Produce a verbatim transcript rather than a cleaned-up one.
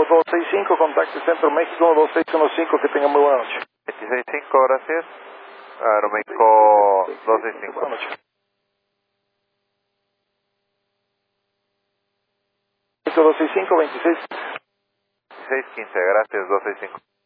dos seis cinco, contacte Centro México dos seis uno cinco, que tenga muy buena noche. veintiséis cinco, gracias. Aeroméxico dos seis cinco. Buenas noches. dos seis cinco, veintiséis. veintiséis quince, gracias, dos seis cinco.